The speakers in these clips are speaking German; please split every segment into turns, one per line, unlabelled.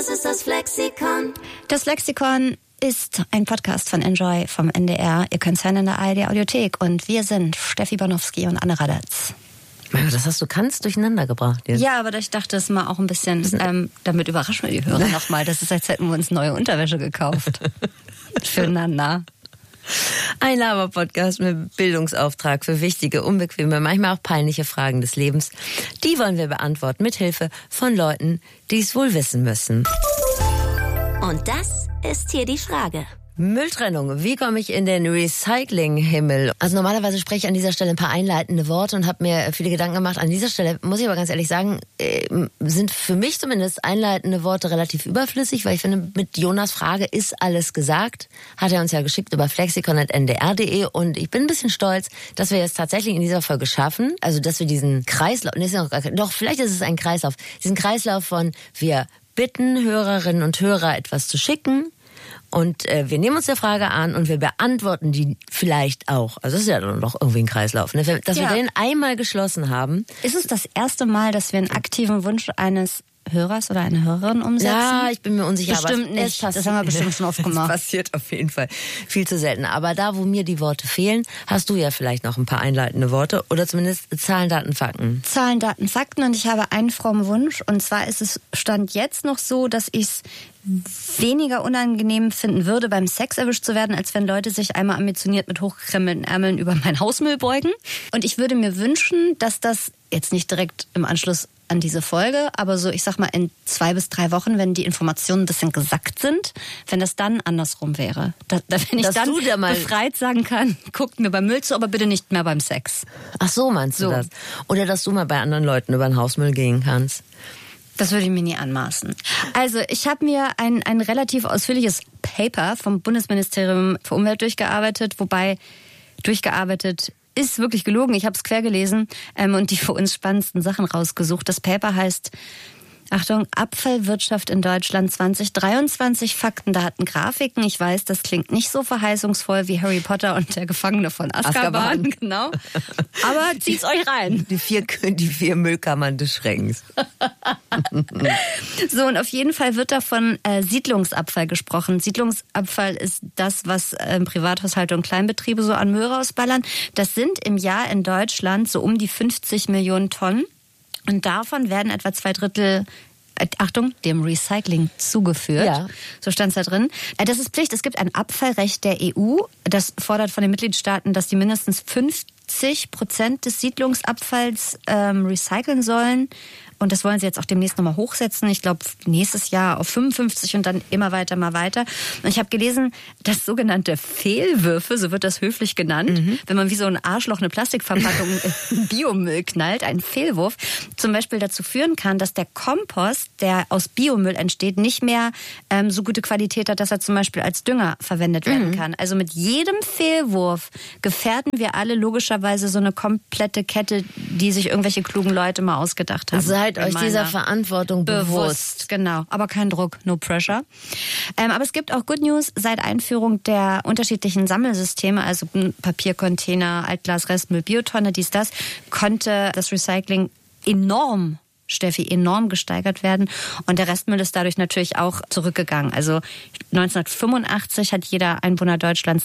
Das ist das Flexikon.
Das Flexikon ist ein Podcast von Enjoy vom NDR. Ihr könnt es hören in der ARD-Audiothek. Und wir sind Steffi Banowski und Anne Radatz.
Das hast du ganz durcheinander gebracht jetzt.
Ja, aber ich dachte, das mal auch ein bisschen, damit überraschen wir die Hörer nochmal. Das ist, als hätten wir uns neue Unterwäsche gekauft. Füreinander.
Ein Laber-Podcast mit Bildungsauftrag für wichtige, unbequeme, manchmal auch peinliche Fragen des Lebens. Die wollen wir beantworten mit Hilfe von Leuten, die es wohl wissen müssen.
Und das ist hier die Frage.
Mülltrennung. Wie komme ich in den Recycling-Himmel? Also normalerweise spreche ich an dieser Stelle ein paar einleitende Worte und habe mir viele Gedanken gemacht. An dieser Stelle muss ich aber ganz ehrlich sagen, sind für mich zumindest einleitende Worte relativ überflüssig, weil ich finde, mit Jonas Frage ist alles gesagt. Hat er uns ja geschickt über flexikon@ndr.de und ich bin ein bisschen stolz, dass wir jetzt tatsächlich in dieser Folge schaffen, also dass wir diesen Kreislauf, doch vielleicht ist es ein Kreislauf, diesen Kreislauf von wir bitten Hörerinnen und Hörer etwas zu schicken. Und wir nehmen uns der Frage an und wir beantworten die vielleicht auch. Also das ist ja doch irgendwie ein Kreislauf, ne? Dass wir den einmal geschlossen haben.
Ist es das erste Mal, dass wir einen aktiven Wunsch eines Hörers oder eine Hörerin umsetzen?
Ja, ich bin mir unsicher.
Bestimmt
aber
nicht. Das haben wir bestimmt schon oft gemacht.
Das passiert auf jeden Fall viel zu selten. Aber da, wo mir die Worte fehlen, hast du ja vielleicht noch ein paar einleitende Worte oder zumindest Zahlen, Daten, Fakten.
Zahlen, Daten, Fakten und ich habe einen frommen Wunsch. Und zwar ist es Stand jetzt noch so, dass ich es weniger unangenehm finden würde, beim Sex erwischt zu werden, als wenn Leute sich einmal ambitioniert mit hochgekrempelten Ärmeln über meinen Hausmüll beugen. Und ich würde mir wünschen, dass das jetzt nicht direkt im Anschluss an diese Folge, aber so, ich sag mal, in 2 bis 3 Wochen, wenn die Informationen ein bisschen gesackt sind, wenn das dann andersrum wäre. Wenn ich dann befreit sagen kann, guckt mir beim Müll zu, aber bitte nicht mehr beim Sex.
Ach so, meinst du das? Oder dass du mal bei anderen Leuten über den Hausmüll gehen kannst.
Das würde ich mir nie anmaßen. Also ich habe mir ein relativ ausführliches Paper vom Bundesministerium für Umwelt durchgearbeitet, wobei durchgearbeitet ist wirklich gelogen. Ich habe es quer gelesen und die für uns spannendsten Sachen rausgesucht. Das Paper heißt, Achtung, Abfallwirtschaft in Deutschland 2023, Fakten, Daten, Grafiken. Ich weiß, das klingt nicht so verheißungsvoll wie Harry Potter und der Gefangene von Azkaban. Genau. Aber zieht's euch rein.
Die 4 Müllkammern des Schreckens.
So, und auf jeden Fall wird da von Siedlungsabfall gesprochen. Siedlungsabfall ist das, was Privathaushalte und Kleinbetriebe so an Müll rausballern. Das sind im Jahr in Deutschland so um die 50 Millionen Tonnen. Und davon werden etwa 2/3, Achtung, dem Recycling zugeführt. Ja. So stand es da drin. Das ist Pflicht. Es gibt ein Abfallrecht der EU. Das fordert von den Mitgliedstaaten, dass die mindestens 50% des Siedlungsabfalls recyceln sollen. Und das wollen sie jetzt auch demnächst nochmal hochsetzen. Ich glaube, nächstes Jahr auf 55 und dann immer weiter, mal weiter. Und ich habe gelesen, dass sogenannte Fehlwürfe, so wird das höflich genannt, wenn man wie so ein Arschloch eine Plastikverpackung in Biomüll knallt, ein Fehlwurf, zum Beispiel dazu führen kann, dass der Kompost, der aus Biomüll entsteht, nicht mehr so gute Qualität hat, dass er zum Beispiel als Dünger verwendet werden kann. Also mit jedem Fehlwurf gefährden wir alle logischerweise so eine komplette Kette, die sich irgendwelche klugen Leute mal ausgedacht haben.
Seid euch dieser Verantwortung bewusst.
Genau, aber kein Druck, no pressure. Aber es gibt auch Good News. Seit Einführung der unterschiedlichen Sammelsysteme, also Papiercontainer, Altglas, Restmüll, Biotonne, dies, das, konnte das Recycling enorm gesteigert werden. Und der Restmüll ist dadurch natürlich auch zurückgegangen. Also 1985 hat jeder Einwohner Deutschlands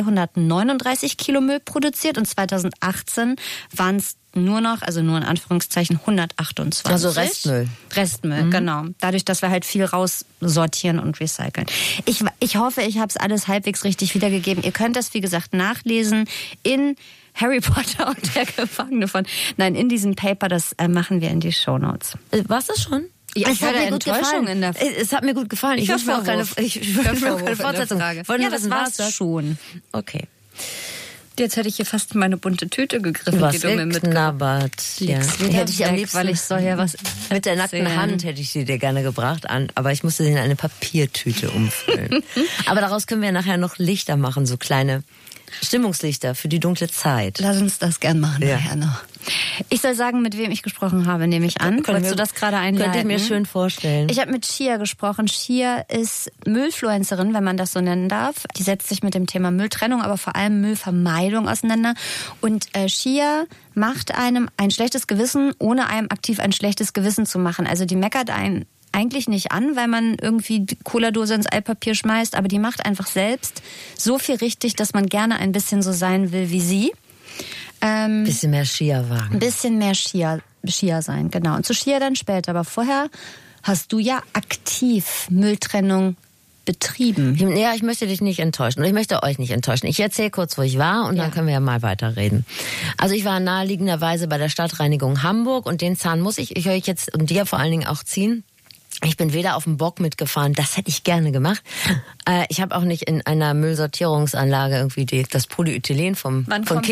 239 Kilo Müll produziert und 2018 waren es nur noch, also nur in Anführungszeichen, 128.
Also Restmüll.
Genau. Dadurch, dass wir halt viel raussortieren und recyceln. Ich hoffe, ich habe es alles halbwegs richtig wiedergegeben. Ihr könnt das, wie gesagt, nachlesen in Harry Potter und der Gefangene in diesem Paper, das machen wir in die Shownotes.
War's das schon?
Ja, es hat mir gut gefallen.
Es hat mir gut gefallen. Ich wünsche mir auch keine Fortsetzung.
Ja, das war's schon.
Okay.
Jetzt hätte ich hier fast meine bunte Tüte gegriffen, die du mir mitgebracht hast.
Ja. Hätte ich am liebsten,
weil ich soll ja was
mit der nackten Hand hätte ich sie dir gerne gebracht, aber ich musste sie in eine Papiertüte umfüllen. Aber daraus können wir nachher noch Lichter machen, so kleine Stimmungslichter für die dunkle Zeit.
Lass uns das gern machen nachher noch. Ich soll sagen, mit wem ich gesprochen habe, nehme ich an. Wolltest du das gerade einleiten?
Könnte ich mir schön vorstellen.
Ich habe mit Shia gesprochen. Shia ist Müllfluencerin, wenn man das so nennen darf. Die setzt sich mit dem Thema Mülltrennung, aber vor allem Müllvermeidung auseinander. Und Shia macht einem ein schlechtes Gewissen, ohne einem aktiv ein schlechtes Gewissen zu machen. Also die meckert einen eigentlich nicht an, weil man irgendwie die Cola-Dose ins Altpapier schmeißt, aber die macht einfach selbst so viel richtig, dass man gerne ein bisschen so sein will wie sie.
Bisschen mehr Skier wagen.
Ein bisschen mehr Skier sein, genau. Und zu Skier dann später. Aber vorher hast du ja aktiv Mülltrennung betrieben.
Ja, ich möchte dich nicht enttäuschen. Und ich möchte euch nicht enttäuschen. Ich erzähle kurz, wo ich war und dann können wir ja mal weiterreden. Also ich war naheliegenderweise bei der Stadtreinigung Hamburg und den Zahn muss ich euch jetzt und dir vor allen Dingen auch ziehen. Ich bin weder auf dem Bock mitgefahren, das hätte ich gerne gemacht. Ich habe auch nicht in einer Müllsortierungsanlage irgendwie das Polyethylen von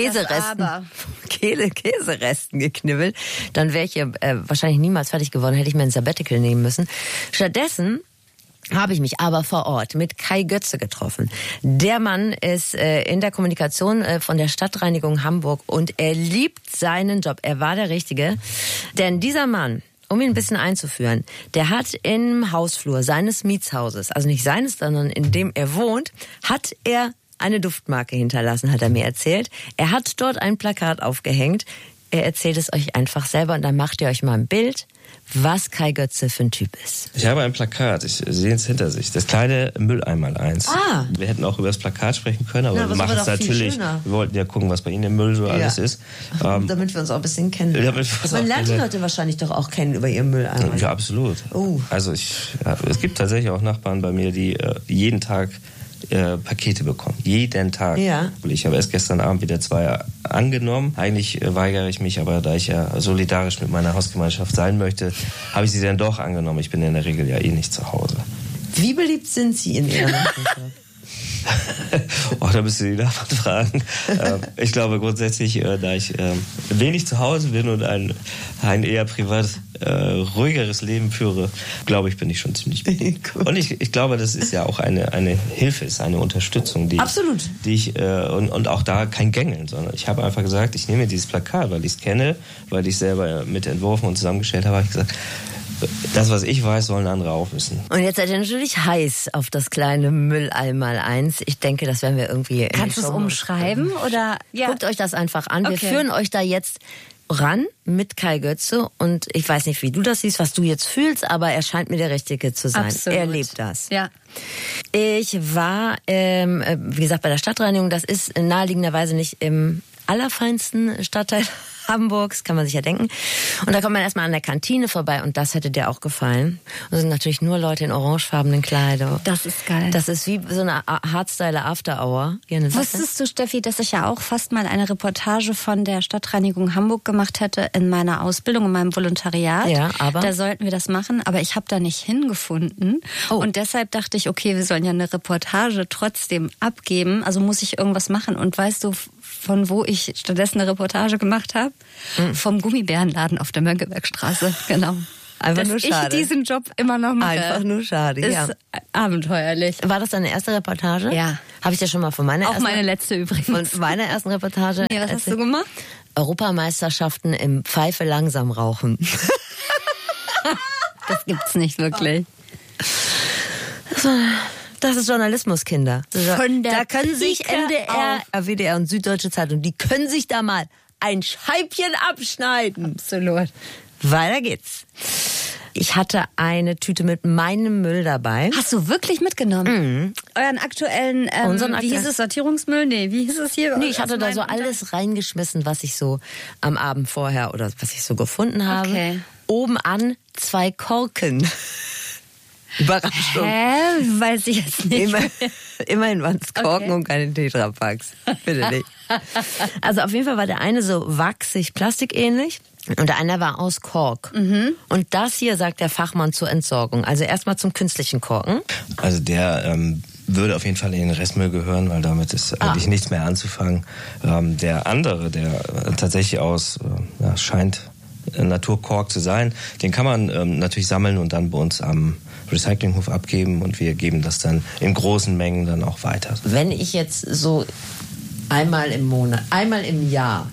Käseresten geknibbelt. Dann wäre ich hier wahrscheinlich niemals fertig geworden, hätte ich mir ein Sabbatical nehmen müssen. Stattdessen habe ich mich aber vor Ort mit Kai Götze getroffen. Der Mann ist in der Kommunikation von der Stadtreinigung Hamburg und er liebt seinen Job. Er war der Richtige, denn dieser Mann, um ihn ein bisschen einzuführen, der hat im Hausflur seines Mietshauses, also nicht seines, sondern in dem er wohnt, hat er eine Duftmarke hinterlassen, hat er mir erzählt. Er hat dort ein Plakat aufgehängt. Er erzählt es euch einfach selber und dann macht ihr euch mal ein Bild, was Kai Götze für ein Typ ist.
Ich habe ein Plakat, ich sehe es hinter sich, das kleine Mülleimer-1. Wir hätten auch über das Plakat sprechen können, aber wir machen es natürlich, wir wollten ja gucken, was bei Ihnen im Müll so alles ist.
Damit wir uns auch ein bisschen kennen. Man lernt die Leute wahrscheinlich doch auch kennen über ihren Mülleimer.
Ja, absolut. Also es gibt tatsächlich auch Nachbarn bei mir, die jeden Tag Pakete bekommen. Jeden Tag. Ja. Ich habe erst gestern Abend wieder 2 angenommen. Eigentlich weigere ich mich, aber da ich ja solidarisch mit meiner Hausgemeinschaft sein möchte, habe ich sie dann doch angenommen. Ich bin in der Regel ja eh nicht zu Hause.
Wie beliebt sind Sie in Ihrer Nachbarschaft?
Da müsst ihr die Nachbarn fragen. Ich glaube grundsätzlich, da ich wenig zu Hause bin und ein eher privat ruhigeres Leben führe, glaube ich, bin ich schon ziemlich beliebt. Und ich glaube, das ist ja auch eine Hilfe, ist eine Unterstützung, die ich und auch da kein Gängeln, sondern ich habe einfach gesagt, ich nehme dieses Plakat, weil ich es kenne, weil ich selber mit entworfen und zusammengestellt habe ich gesagt, das, was ich weiß, sollen andere auch wissen.
Und jetzt seid ihr natürlich heiß auf das kleine Mülleimer-1. Ich denke, das werden wir irgendwie...
Kannst du es umschreiben? Oder? Ja.
Guckt euch das einfach an. Wir führen euch da jetzt ran mit Kai Götze. Und ich weiß nicht, wie du das siehst, was du jetzt fühlst, aber er scheint mir der Richtige zu sein.
Absolut.
Er lebt das.
Ja.
Ich war, wie gesagt, bei der Stadtreinigung. Das ist naheliegenderweise nicht im allerfeinsten Stadtteil Hamburgs, kann man sich ja denken. Und da kommt man erstmal an der Kantine vorbei und das hätte dir auch gefallen. Und das sind natürlich nur Leute in orangefarbenen Kleidern.
Das ist geil.
Das ist wie so eine Hardstyle After Hour.
Wusstest du, Steffi, dass ich ja auch fast mal eine Reportage von der Stadtreinigung Hamburg gemacht hätte in meiner Ausbildung, in meinem Volontariat?
Ja, aber?
Da sollten wir das machen, aber ich habe da nicht hingefunden. Und deshalb dachte ich, okay, wir sollen ja eine Reportage trotzdem abgeben, also muss ich irgendwas machen. Und weißt du, von wo ich stattdessen eine Reportage gemacht habe? Vom Gummibärenladen auf der Mönckebergstraße, genau.
Einfach nur schade.
Dass ich diesen Job immer noch mache.
Einfach nur schade,
ist abenteuerlich.
War das deine erste Reportage?
Ja.
Habe ich dir schon mal von meiner
Auch meine letzte übrigens.
Von meiner ersten Reportage.
Nee, was hast du gemacht?
Europameisterschaften im Pfeife langsam rauchen.
Das gibt's nicht wirklich.
Das ist Journalismus, Kinder.
Da
können sich NDR, WDR und Süddeutsche Zeitung, die können sich da mal ein Scheibchen abschneiden.
Absolut.
Weiter geht's. Ich hatte eine Tüte mit meinem Müll dabei.
Hast du wirklich mitgenommen? Euren aktuellen, wie hieß es, Sortierungsmüll? Nee, wie hieß es hier?
Nee, ich hatte da so alles reingeschmissen, was ich so am Abend vorher oder was ich so gefunden habe.
Okay.
Oben an 2 Korken. Überraschung.
Weiß ich jetzt nicht.
Immerhin waren es Korken und keine Tetrapacks. Bitte nicht. Also auf jeden Fall war der eine so wachsig, plastikähnlich. Und der eine war aus Kork. Und das hier sagt der Fachmann zur Entsorgung. Also erstmal zum künstlichen Korken.
Also der würde auf jeden Fall in den Restmüll gehören, weil damit ist eigentlich nichts mehr anzufangen. Der andere, der tatsächlich aus scheint Naturkork zu sein, den kann man natürlich sammeln und dann bei uns am Recyclinghof abgeben und wir geben das dann in großen Mengen dann auch weiter.
Wenn ich jetzt so einmal im Jahr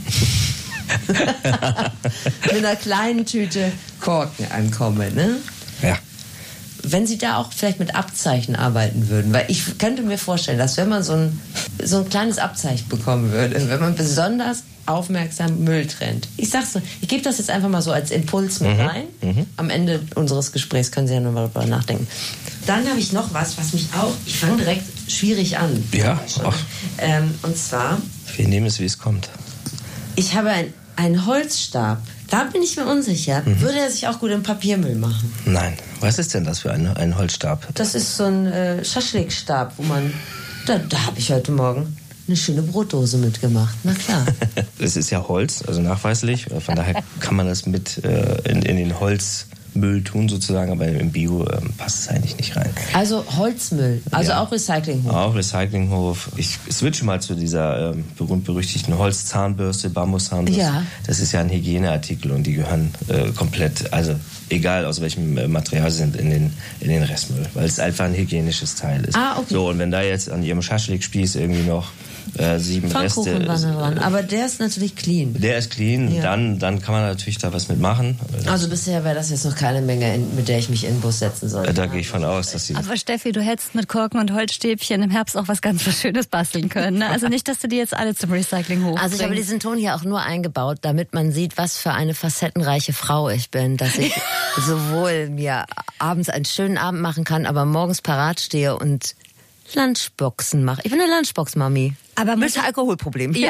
mit einer kleinen Tüte Korken ankomme, ne?
Ja.
Wenn Sie da auch vielleicht mit Abzeichen arbeiten würden, weil ich könnte mir vorstellen, dass wenn man so ein kleines Abzeichen bekommen würde, wenn man besonders aufmerksam Müll trennt. Ich sag's so, ich gebe das jetzt einfach mal so als Impuls mit rein. Am Ende unseres Gesprächs können Sie ja nochmal darüber nachdenken. Dann habe ich noch was mich auch, ich fange direkt schwierig an.
Ja,
und zwar...
Wir nehmen es, wie es kommt.
Ich habe einen Holzstab. Da bin ich mir unsicher. Würde er sich auch gut im Papiermüll machen?
Nein. Was ist denn das für ein Holzstab?
Das ist so ein Schaschlikstab, wo man... Da habe ich heute Morgen eine schöne Brotdose mitgemacht. Na klar.
Es ist ja Holz, also nachweislich. Von daher kann man das mit in den Holzmüll tun sozusagen, aber im Bio passt es eigentlich nicht rein.
Also Holzmüll, also auch Recyclinghof.
Auch Recyclinghof. Ich switche mal zu dieser berühmt-berüchtigten Holzzahnbürste, Bambuszahnbürste.
Ja.
Das ist ja ein Hygieneartikel und die gehören komplett, also egal aus welchem Material sie sind, in den Restmüll, weil es einfach ein hygienisches Teil ist.
Okay.
So, und wenn da jetzt an ihrem Schaschlikspieß irgendwie noch 7
Pfannkuchen
Reste...
dran. Aber der ist natürlich clean.
Der ist clean,
Ja.
dann kann man natürlich da was mitmachen.
Also bisher wäre das jetzt noch keine Menge, mit der ich mich in den Bus setzen sollte.
Da gehe ich von aus, dass sie...
Aber Steffi, du hättest mit Korken und Holzstäbchen im Herbst auch was ganz Schönes basteln können. Ne? Also nicht, dass du die jetzt alle zum Recyclinghof
Also ich habe diesen Ton hier auch nur eingebaut, damit man sieht, was für eine facettenreiche Frau ich bin, dass ich sowohl mir abends einen schönen Abend machen kann, aber morgens parat stehe und Lunchboxen mache. Ich bin eine Lunchbox-Mami.
Aber
mit Alkoholproblem. Ja.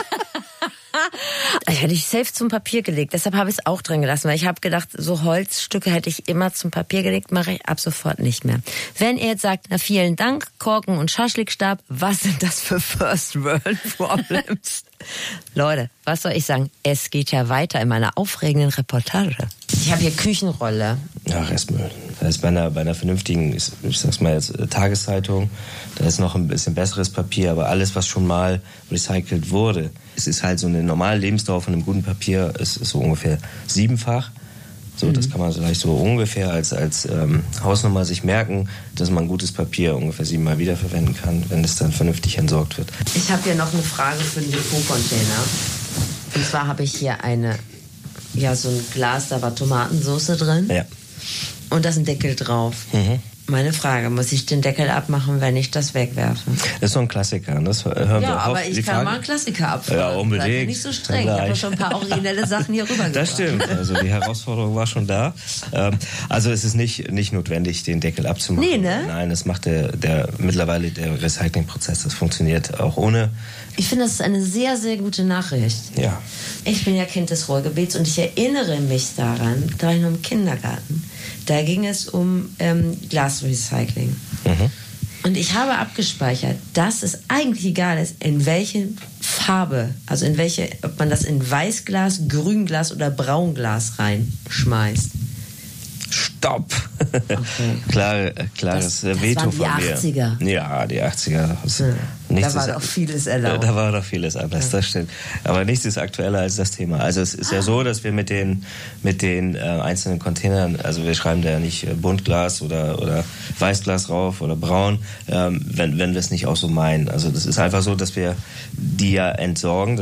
Ich hätte ich safe zum Papier gelegt. Deshalb habe ich es auch drin gelassen, weil ich habe gedacht, so Holzstücke hätte ich immer zum Papier gelegt, mache ich ab sofort nicht mehr. Wenn ihr jetzt sagt, na vielen Dank, Korken und Schaschlikstab, was sind das für First World Problems? Leute, was soll ich sagen? Es geht ja weiter in meiner aufregenden Reportage. Ich habe hier Küchenrolle.
Ja, Restmüll. Das ist bei einer vernünftigen, ich sag's mal jetzt, Tageszeitung, da ist noch ein bisschen besseres Papier, aber alles, was schon mal recycelt wurde, es ist halt so eine normale Lebensdauer von einem guten Papier, ist so ungefähr 7-fach. So, das kann man vielleicht so ungefähr als Hausnummer sich merken, dass man gutes Papier ungefähr 7-mal wiederverwenden kann, wenn es dann vernünftig entsorgt wird.
Ich habe hier noch eine Frage für den Depot-Container. Und zwar habe ich hier so ein Glas, da war Tomatensauce drin.
Ja.
Und da ist ein Deckel drauf. Meine Frage, muss ich den Deckel abmachen, wenn ich das wegwerfe?
Das ist so ein Klassiker. Das hören wir auch.
Aber ich kann mal einen Klassiker abfragen.
Ja, unbedingt.
Seid ihr nicht so streng. Ich habe ja schon ein paar originelle Sachen hier rübergebracht.
Das stimmt. Also die Herausforderung war schon da. Also es ist nicht notwendig, den Deckel abzumachen.
Nee, ne?
Nein, das macht mittlerweile der Recyclingprozess. Das funktioniert auch ohne.
Ich finde, das ist eine sehr, sehr gute Nachricht.
Ja.
Ich bin ja Kind des Ruhrgebiets und ich erinnere mich daran, da war ich noch im Kindergarten, da ging es um Glasrecycling. Und ich habe abgespeichert, dass es eigentlich egal ist, in welche Farbe, also ob man das in Weißglas, Grünglas oder Braunglas reinschmeißt.
Stopp! Okay. Klares Veto von mir.
Das waren die 80er.
Ja, die 80er.
Da war doch vieles erlaubt.
Da war doch vieles anders, das stimmt. Aber nichts ist aktueller als das Thema. Also es ist ja so, dass wir mit den einzelnen Containern, also wir schreiben da ja nicht Buntglas oder Weißglas rauf oder braun, wenn wir es nicht auch so meinen. Also das ist einfach so, dass wir die ja entsorgen.